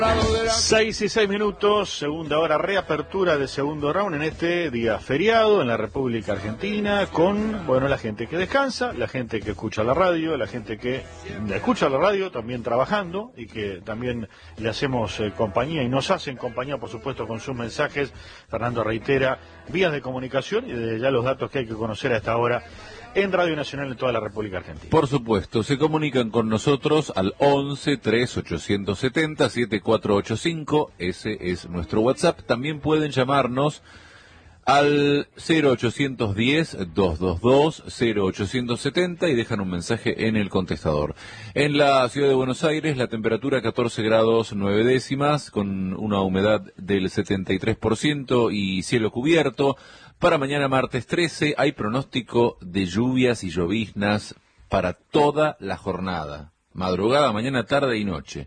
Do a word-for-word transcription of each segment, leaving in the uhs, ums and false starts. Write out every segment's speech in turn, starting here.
Seis y seis minutos, segunda hora, reapertura de segundo round en este día feriado en la República Argentina, con, bueno, la gente que descansa, la gente que escucha la radio, la gente que escucha la radio también trabajando y que también le hacemos eh, compañía y nos hacen compañía, por supuesto, con sus mensajes. Fernando reitera vías de comunicación y desde ya los datos que hay que conocer a esta hora en Radio Nacional en toda la República Argentina. Por supuesto, se comunican con nosotros al once, tres, ochocientos setenta, setenta y cuatro ochenta y cinco, ese es nuestro WhatsApp. También pueden llamarnos al cero ochocientos diez, doscientos veintidós, cero ochocientos setenta y dejan un mensaje en el contestador. En la ciudad de Buenos Aires, la temperatura catorce grados nueve décimas, con una humedad del setenta y tres por ciento y cielo cubierto. Para mañana martes trece hay pronóstico de lluvias y lloviznas para toda la jornada, madrugada, mañana, tarde y noche,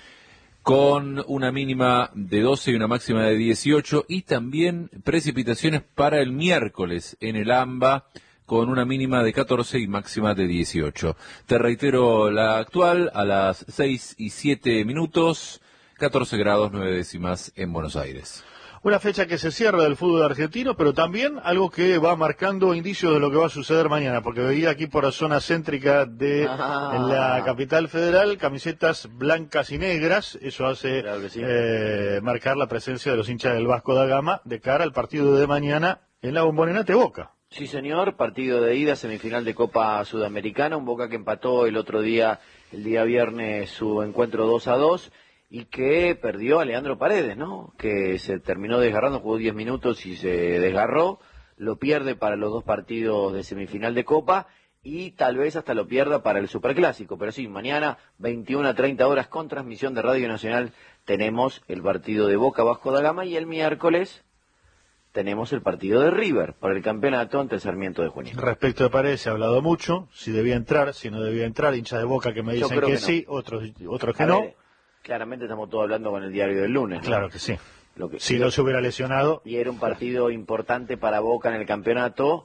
con una mínima de doce y una máxima de dieciocho, y también precipitaciones para el miércoles en el AMBA, con una mínima de catorce y máxima de dieciocho. Te reitero la actual, a las seis y siete minutos, catorce grados nueve décimas en Buenos Aires. Una fecha que se cierra del fútbol argentino, pero también algo que va marcando indicios de lo que va a suceder mañana, porque veía aquí por la zona céntrica de ah. la capital federal camisetas blancas y negras. Eso hace claro sí. eh, marcar la presencia de los hinchas del Vasco da Gama de cara al partido de mañana en la Bombonera ante Boca. Sí, señor, partido de ida, semifinal de Copa Sudamericana, un Boca que empató el otro día, el día viernes, su encuentro dos a dos. Y que perdió a Leandro Paredes, ¿no? Que se terminó desgarrando, jugó diez minutos y se desgarró, lo pierde para los dos partidos de semifinal de Copa y tal vez hasta lo pierda para el Superclásico. Pero sí, mañana, veintiuna a treinta horas, con transmisión de Radio Nacional, tenemos el partido de Boca Vasco da Gama y el miércoles tenemos el partido de River por el campeonato ante el Sarmiento de Junín. Respecto de Paredes se ha hablado mucho, si debía entrar, si no debía entrar, hinchas de Boca que me dicen que, que no. sí, otros, otros que a no. Ver, claramente estamos todos hablando con el diario del lunes, ¿no? Claro que sí. Lo que, si no se hubiera lesionado. Y era un partido importante para Boca en el campeonato,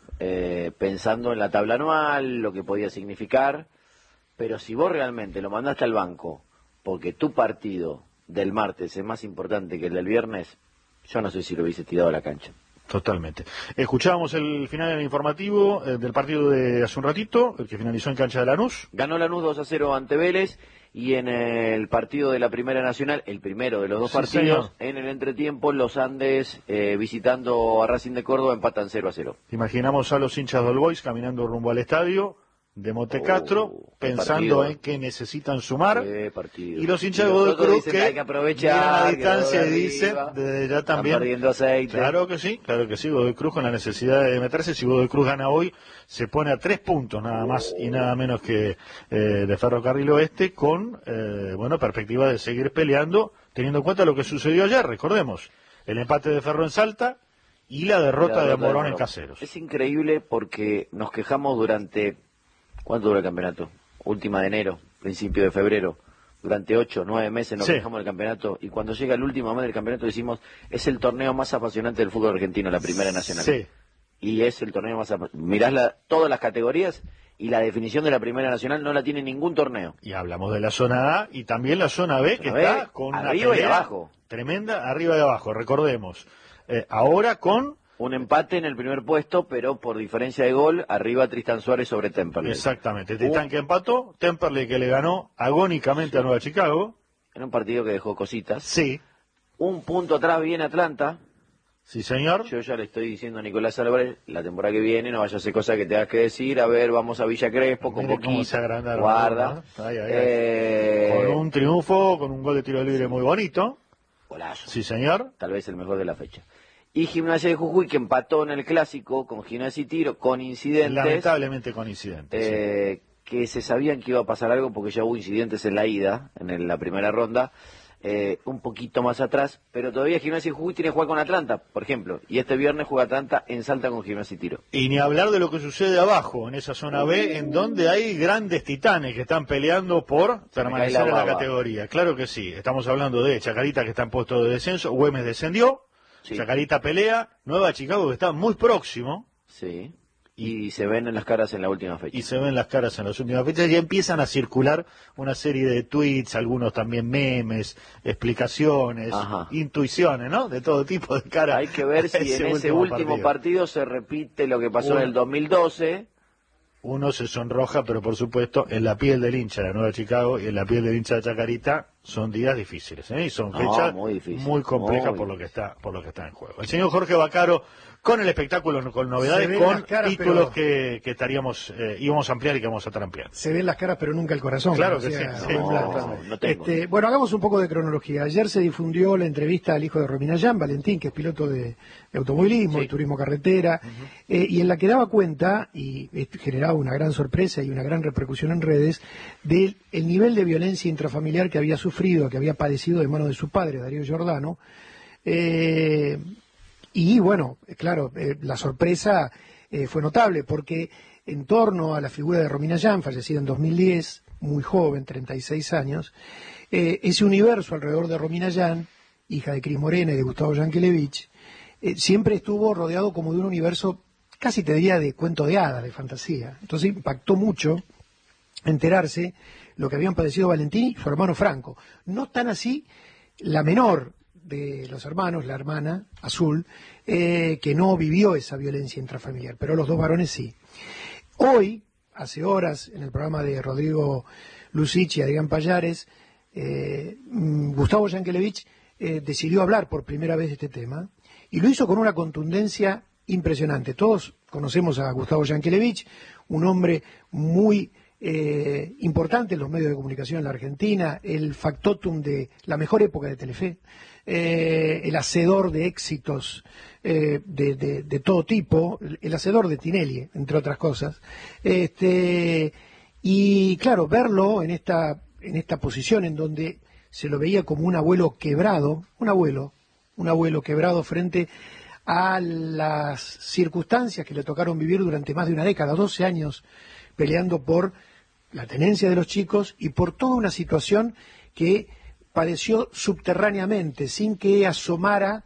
eh, pensando en la tabla anual, lo que podía significar. Pero si vos realmente lo mandaste al banco, porque tu partido del martes es más importante que el del viernes, yo no sé si lo hubiese tirado a la cancha. Totalmente. Escuchábamos el final del informativo eh, del partido de hace un ratito, el que finalizó en cancha de Lanús. Ganó Lanús dos a cero ante Vélez. Y en el partido de la Primera Nacional, el primero de los dos sí, partidos, señor. En el entretiempo, los Andes, eh, visitando a Racing de Córdoba, empatan cero a cero. Imaginamos a los hinchas del Boys caminando rumbo al estadio de Montecastro, oh, pensando en que necesitan sumar, y los hinchas de Godoy Cruz que, hay que aprovechar, a distancia y dicen desde ya también, perdiendo aceite. Claro que sí, claro que sí, Godoy Cruz con la necesidad de meterse. Si Godoy Cruz gana hoy, se pone a tres puntos nada más y nada menos que eh, de Ferrocarril Oeste, con eh, bueno, perspectiva de seguir peleando, teniendo en cuenta lo que sucedió ayer. Recordemos el empate de Ferro en Salta y la derrota, la derrota de Morón, de Morón en Caseros. Es increíble porque nos quejamos durante, ¿cuánto dura el campeonato? Última de enero, principio de febrero. Durante ocho, nueve meses nos sí. quejamos del campeonato, y cuando llega el último mes del campeonato decimos, es el torneo más apasionante del fútbol argentino, la Primera Nacional. Sí. Y es el torneo más apasionante. Mirás la, todas las categorías y la definición de la Primera Nacional no la tiene ningún torneo. Y hablamos de la zona A y también la zona B, que zona está B, con arriba una y abajo. Tremenda, arriba y abajo, recordemos. Eh, ahora con... un empate en el primer puesto, pero por diferencia de gol, arriba Tristan Suárez sobre Temperley. Exactamente, Tristan uh. que empató, Temperley que le ganó agónicamente sí. a Nueva Chicago. En un partido que dejó cositas. Sí. Un punto atrás viene Atlanta. Sí, señor. Yo ya le estoy diciendo a Nicolás Álvarez, la temporada que viene no vaya a hacer cosas que tengas que decir. A ver, vamos a Villa Crespo con poquito. Guarda. ¿No? Ay, ay, ay. Eh... Con un triunfo, con un gol de tiro libre muy bonito. Golazo. Sí, señor. Tal vez el mejor de la fecha. Y Gimnasia de Jujuy, que empató en el Clásico con Gimnasia y Tiro, con incidentes. Lamentablemente con incidentes. Eh, sí. Que se sabían que iba a pasar algo porque ya hubo incidentes en la ida, en la primera ronda. Eh, un poquito más atrás, pero todavía Gimnasia y Jujuy tiene que jugar con Atlanta, por ejemplo, y este viernes juega Atlanta en Salta con Gimnasia y Tiro. Y ni hablar de lo que sucede abajo, en esa zona B, en donde hay grandes titanes que están peleando por permanecer en la categoría. Claro que sí, estamos hablando de Chacarita, que está en puesto de descenso, Güemes descendió, sí. Chacarita pelea, Nueva Chicago, que está muy próximo, sí. Y se ven en las caras en la última fecha. Y se ven las caras en las últimas fechas y empiezan a circular una serie de tweets, algunos también memes, explicaciones, Ajá. intuiciones, ¿no? De todo tipo de cara. Hay que ver si en ese último partido. partido se repite lo que pasó Uno, en el dos mil doce. Uno se sonroja, pero por supuesto en la piel del hincha de la Nueva Chicago y en la piel del hincha de Chacarita son días difíciles, ¿eh? Y son no, fechas muy, muy complejas muy por lo que está por lo que está en juego. El señor Jorge Vaccaro con el espectáculo, con novedades, con caras, títulos pero... que, que estaríamos eh, íbamos a ampliar y que vamos a estar ampliando. Se ven las caras, pero nunca el corazón. Claro que sea, sí. sí. No, no, no tengo. Este, bueno, hagamos un poco de cronología. Ayer se difundió la entrevista al hijo de Romina Yan, Valentín, que es piloto de, de automovilismo, sí. de turismo carretera, uh-huh. eh, y en la que daba cuenta, y generaba una gran sorpresa y una gran repercusión en redes, del el nivel de violencia intrafamiliar que había sufrido, que había padecido de manos de su padre, Darío Giordano. Eh, y bueno, claro, eh, la sorpresa eh, fue notable, porque en torno a la figura de Romina Yan, fallecida en dos mil diez, muy joven, treinta y seis años, eh, ese universo alrededor de Romina Yan, hija de Cris Morena y de Gustavo Yankelevich, eh, siempre estuvo rodeado como de un universo, casi te diría de cuento de hadas, de fantasía. Entonces impactó mucho enterarse lo que habían padecido Valentín y su hermano Franco. No tan así la menor de los hermanos, la hermana Azul, eh, que no vivió esa violencia intrafamiliar, pero los dos varones sí. Hoy, hace horas, en el programa de Rodrigo Lucich y Adrián Pallares, eh, Gustavo Yankelevich eh, decidió hablar por primera vez de este tema, y lo hizo con una contundencia impresionante. Todos conocemos a Gustavo Yankelevich, un hombre muy eh, importante en los medios de comunicación en la Argentina, el factotum de la mejor época de Telefe, eh, el hacedor de éxitos eh, de, de, de todo tipo, el hacedor de Tinelli, entre otras cosas. Este, y claro, verlo en esta, en esta posición en donde se lo veía como un abuelo quebrado, un abuelo, un abuelo quebrado frente a las circunstancias que le tocaron vivir durante más de una década, doce años, peleando por la tenencia de los chicos y por toda una situación que padeció subterráneamente, sin que asomara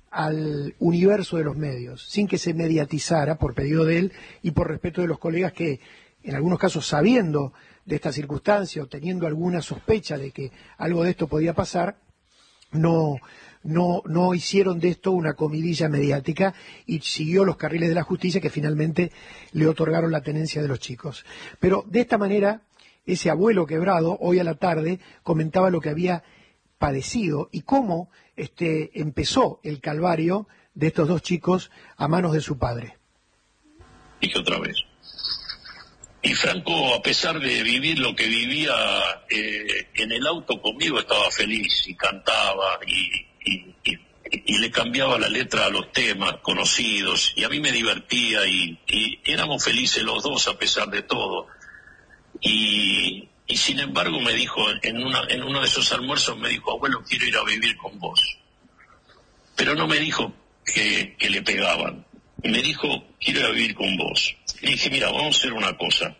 al universo de los medios, sin que se mediatizara por pedido de él y por respeto de los colegas que, en algunos casos sabiendo de esta circunstancia o teniendo alguna sospecha de que algo de esto podía pasar, no, no, no hicieron de esto una comidilla mediática y siguió los carriles de la justicia que finalmente le otorgaron la tenencia de los chicos. Pero de esta manera, ese abuelo quebrado, hoy a la tarde, comentaba lo que había padecido y cómo este, empezó el calvario de estos dos chicos a manos de su padre. Dije otra vez. Y Franco, a pesar de vivir lo que vivía eh, en el auto conmigo, estaba feliz y cantaba y, y, y, y le cambiaba la letra a los temas conocidos y a mí me divertía y, y éramos felices los dos a pesar de todo. Y, y sin embargo me dijo, en, una, en uno de esos almuerzos me dijo, abuelo, quiero ir a vivir con vos. Pero no me dijo que, que le pegaban, me dijo, quiero ir a vivir con vos. Le dije, mira, vamos a hacer una cosa.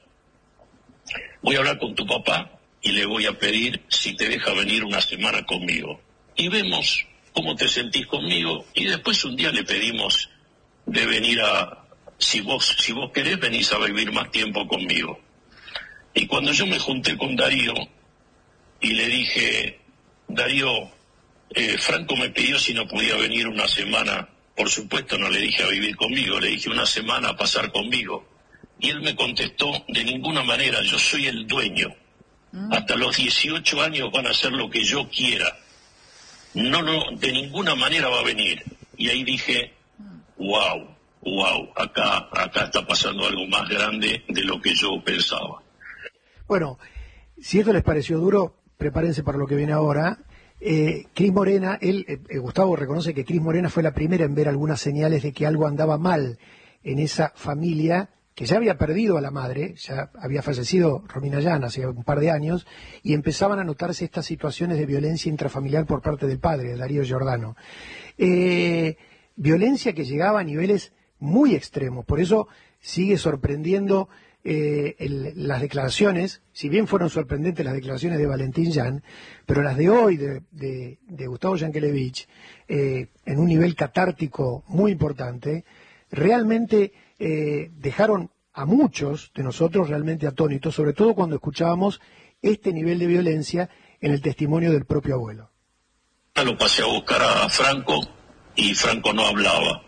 Voy a hablar con tu papá y le voy a pedir si te deja venir una semana conmigo. Y vemos cómo te sentís conmigo y después un día le pedimos de venir a, si vos, si vos querés, venís a vivir más tiempo conmigo. Y cuando yo me junté con Darío y le dije, Darío, eh, Franco me pidió si no podía venir una semana. Por supuesto no le dije a vivir conmigo, le dije una semana a pasar conmigo. Y él me contestó, de ninguna manera, yo soy el dueño. Mm. Hasta los dieciocho años van a hacer lo que yo quiera. No, no, de ninguna manera va a venir. Y ahí dije, wow, wow, acá, acá está pasando algo más grande de lo que yo pensaba. Bueno, si esto les pareció duro, prepárense para lo que viene ahora. Eh, Cris Morena, él, eh, Gustavo reconoce que Cris Morena fue la primera en ver algunas señales de que algo andaba mal en esa familia que ya había perdido a la madre, ya había fallecido Romina Yan hace un par de años, y empezaban a notarse estas situaciones de violencia intrafamiliar por parte del padre, Darío Giordano. Eh, violencia que llegaba a niveles muy extremos, por eso sigue sorprendiendo Eh, el, las declaraciones, si bien fueron sorprendentes las declaraciones de Valentín Yan, pero las de hoy de, de, de Gustavo Yankelevich, eh, en un nivel catártico muy importante, realmente eh, dejaron a muchos de nosotros realmente atónitos, sobre todo cuando escuchábamos este nivel de violencia en el testimonio del propio abuelo. Lo pasé a buscar a Franco y Franco no hablaba.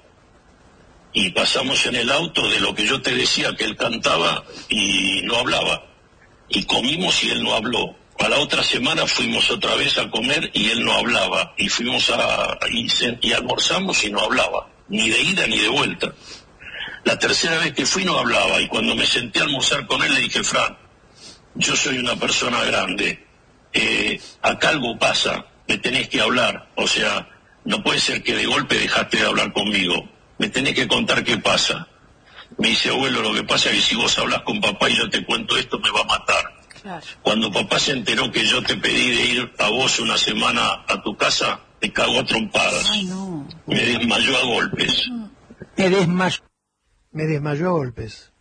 Y pasamos en el auto de lo que yo te decía que él cantaba y no hablaba. Y comimos y él no habló. A la otra semana fuimos otra vez a comer y él no hablaba. Y fuimos a y, y almorzamos y no hablaba. Ni de ida ni de vuelta. La tercera vez que fui no hablaba. Y cuando me senté a almorzar con él le dije, Fran, yo soy una persona grande. Eh, acá algo pasa. Me tenés que hablar, o sea, no puede ser que de golpe dejaste de hablar conmigo, me tenés que contar qué pasa. Me dice, abuelo, lo que pasa es que si vos hablas con papá y yo te cuento esto, me va a matar. Claro. Cuando papá se enteró que yo te pedí de ir a vos una semana a tu casa, te cagó a trompadas. Ay, no. Me desmayó a golpes. Me desmayó. Me desmayó a golpes.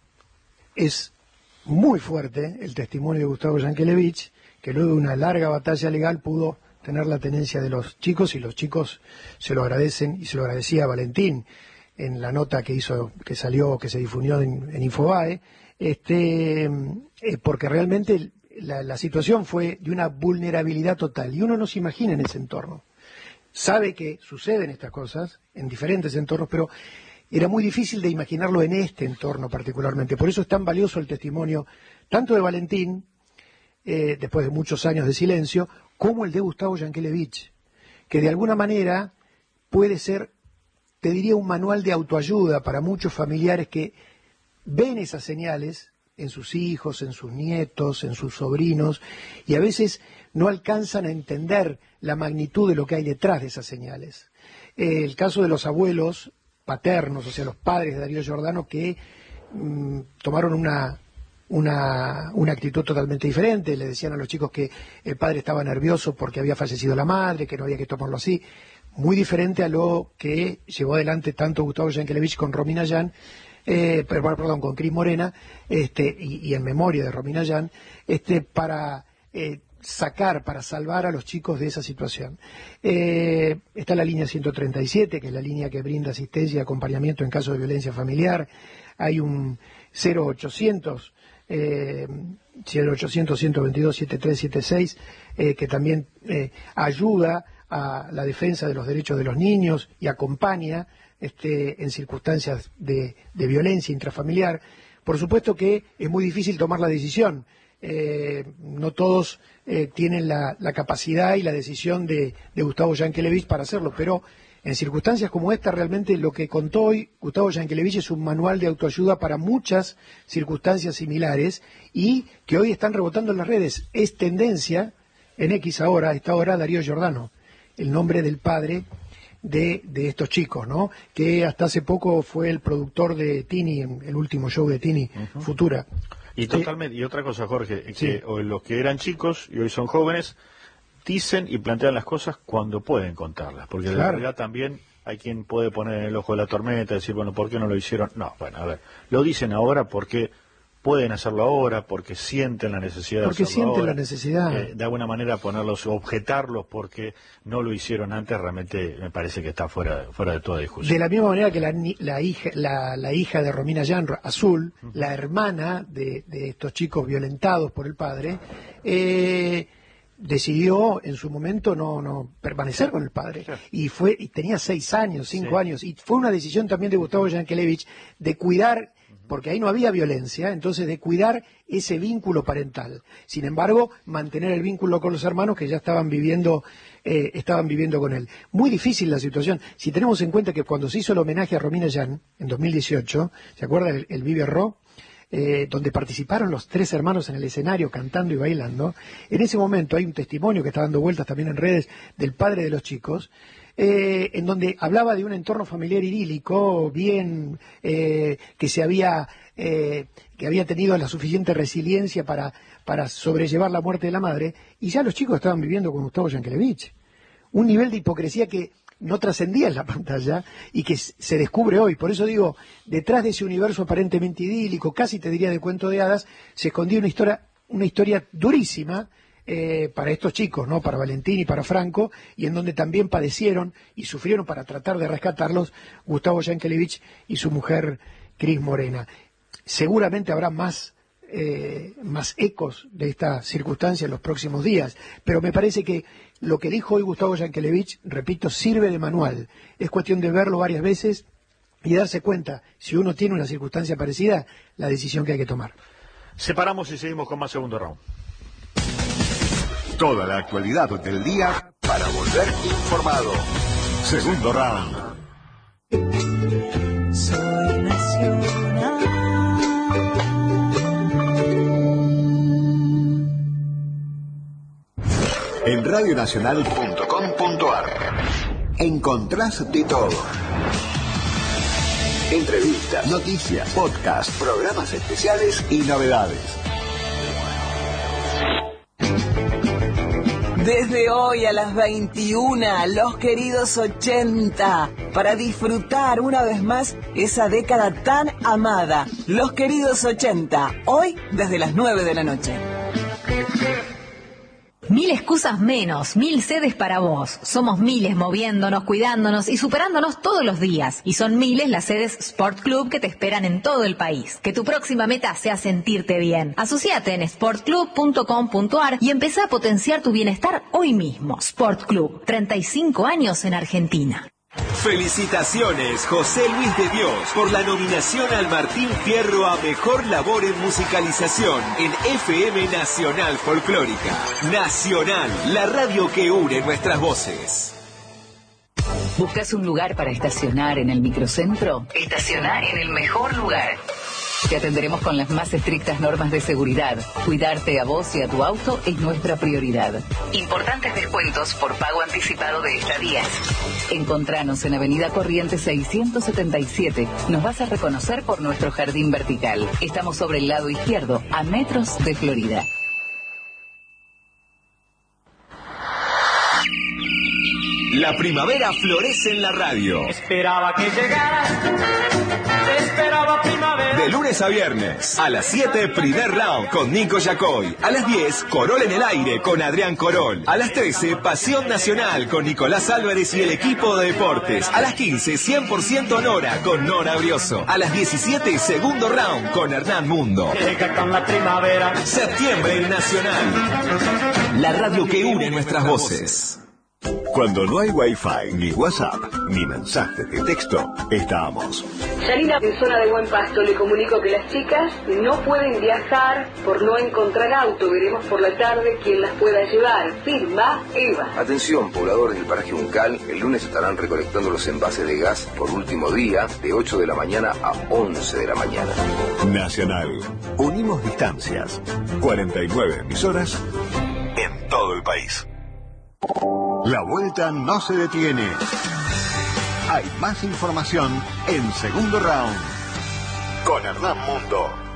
Es muy fuerte el testimonio de Gustavo Yankelevich, que luego de una larga batalla legal pudo tener la tenencia de los chicos, y los chicos se lo agradecen, y se lo agradecía a Valentín en la nota que hizo, que salió, que se difundió en, en Infobae, este, eh, porque realmente la, la situación fue de una vulnerabilidad total, y uno no se imagina en ese entorno. Sabe que suceden estas cosas en diferentes entornos, pero era muy difícil de imaginarlo en este entorno particularmente. Por eso es tan valioso el testimonio tanto de Valentín, eh, después de muchos años de silencio, como el de Gustavo Yankelevich, que de alguna manera puede ser, te diría, un manual de autoayuda para muchos familiares que ven esas señales en sus hijos, en sus nietos, en sus sobrinos, y a veces no alcanzan a entender la magnitud de lo que hay detrás de esas señales. Eh, el caso de los abuelos paternos, o sea, los padres de Darío Giordano, que mmm, tomaron una... Una, una actitud totalmente diferente. Le decían a los chicos que el padre estaba nervioso porque había fallecido la madre, que no había que tomarlo así. Muy diferente a lo que llevó adelante tanto Gustavo Yankelevich con Romina Yan, eh, perdón, con Cris Morena, este, y, y en memoria de Romina Yan, este, para eh, sacar, para salvar a los chicos de esa situación. Eh, está la línea ciento treinta y siete, que es la línea que brinda asistencia y acompañamiento en caso de violencia familiar. Hay un cero ochocientos, Eh, cero ochocientos, ciento veintidós, setenta y tres setenta y seis, eh, que también eh, ayuda a la defensa de los derechos de los niños y acompaña este, en circunstancias de, de violencia intrafamiliar. Por supuesto que es muy difícil tomar la decisión. Eh, no todos eh, tienen la, la capacidad y la decisión de, de Gustavo Yankelevich para hacerlo, pero en circunstancias como esta, realmente lo que contó hoy Gustavo Yankelevich es un manual de autoayuda para muchas circunstancias similares y que hoy están rebotando en las redes. Es tendencia en X ahora, a esta hora, Darío Giordano, el nombre del padre de, de estos chicos, ¿no? Que hasta hace poco fue el productor de Tini, el último show de Tini, uh-huh. Futura. Y totalmente, y otra cosa, Jorge, que sí. Hoy los que eran chicos y hoy son jóvenes dicen y plantean las cosas cuando pueden contarlas, porque claro, de verdad también hay quien puede poner en el ojo de la tormenta y decir, bueno, ¿por qué no lo hicieron? No, bueno, a ver, lo dicen ahora porque pueden hacerlo ahora, porque sienten la necesidad porque de hacerlo sienten ahora. la necesidad. Eh, de alguna manera ponerlos, objetarlos porque no lo hicieron antes, realmente me parece que está fuera, fuera de toda discusión. De la misma manera que la, la, hija, la, la hija de Romina Yan, Azul, uh-huh. la hermana de, de estos chicos violentados por el padre, eh, decidió en su momento no, no permanecer con el padre. Sí. Y fue y tenía seis años, cinco sí. años, y fue una decisión también de Gustavo Yankelevich de cuidar, porque ahí no había violencia, entonces de cuidar ese vínculo parental. Sin embargo, mantener el vínculo con los hermanos que ya estaban viviendo, eh, estaban viviendo con él. Muy difícil la situación. Si tenemos en cuenta que cuando se hizo el homenaje a Romina Yan, en dos mil dieciocho, ¿se acuerda el, el Vive Ro? Eh, donde participaron los tres hermanos en el escenario cantando y bailando. En ese momento hay un testimonio que está dando vueltas también en redes del padre de los chicos, eh, en donde hablaba de un entorno familiar idílico, bien, eh, que se había, eh, que había tenido la suficiente resiliencia para, para sobrellevar la muerte de la madre, y ya los chicos estaban viviendo con Gustavo Yankelevich. Un nivel de hipocresía que no trascendía en la pantalla y que se descubre hoy. Por eso digo, detrás de ese universo aparentemente idílico, casi te diría de cuento de hadas, se escondía una historia, una historia durísima eh, para estos chicos, ¿no? Para Valentín y para Franco, y en donde también padecieron y sufrieron para tratar de rescatarlos Gustavo Yankelevich y su mujer Cris Morena. Seguramente habrá más, eh, más ecos de esta circunstancia en los próximos días, pero me parece que lo que dijo hoy Gustavo Yankelevich, repito, sirve de manual. Es cuestión de verlo varias veces y darse cuenta, si uno tiene una circunstancia parecida, la decisión que hay que tomar. Separamos y seguimos con más segundo round. Toda la actualidad del día para volver informado. Segundo round. Soy nacional. En radio nacional punto com punto a r encontrás de todo. Entrevistas, noticias, podcast, programas especiales y novedades. Desde hoy a las veintiuna, Los Queridos ochenta, para disfrutar una vez más esa década tan amada. Los Queridos ochenta, hoy desde las nueve de la noche. Mil excusas menos, mil sedes para vos. Somos miles moviéndonos, cuidándonos y superándonos todos los días. Y son miles las sedes Sport Club que te esperan en todo el país. Que tu próxima meta sea sentirte bien. Asociate en sport club punto com punto a r y empezá a potenciar tu bienestar hoy mismo. Sport Club, treinta y cinco años en Argentina. Felicitaciones, José Luis de Dios, por la nominación al Martín Fierro a Mejor Labor en Musicalización en F M Nacional Folclórica. Nacional, la radio que une nuestras voces. ¿Buscas un lugar para estacionar en el microcentro? Estaciona en el mejor lugar. Te atenderemos con las más estrictas normas de seguridad. Cuidarte a vos y a tu auto es nuestra prioridad. Importantes descuentos por pago anticipado de estadías. Encontranos en Avenida Corrientes seiscientos setenta y siete. Nos vas a reconocer por nuestro jardín vertical. Estamos sobre el lado izquierdo, a metros de Florida. La primavera florece en la radio. Esperaba que llegaras, esperaba primavera. De lunes a viernes, a las siete, primer round con Nico Yacoy. A las diez, Corol en el aire con Adrián Corol. A las trece, Pasión Nacional con Nicolás Álvarez y el equipo de deportes. A las quince, cien por ciento Nora con Nora Brioso. A las diecisiete, segundo round con Hernán Mundo. Llega con la primavera. Septiembre en Nacional. La radio que une nuestras voces. Cuando no hay Wi-Fi, ni WhatsApp, ni mensajes de texto, estamos. Salida de zona de Buen Pasto, le comunico que las chicas no pueden viajar por no encontrar auto. Veremos por la tarde quién las pueda llevar. Firma Eva. Atención, pobladores del paraje Uncal, el lunes estarán recolectando los envases de gas por último día, de ocho de la mañana a once de la mañana. Nacional. Unimos distancias. cuarenta y nueve emisoras en todo el país. La vuelta no se detiene. Hay más información en segundo round con Hernán Mundo.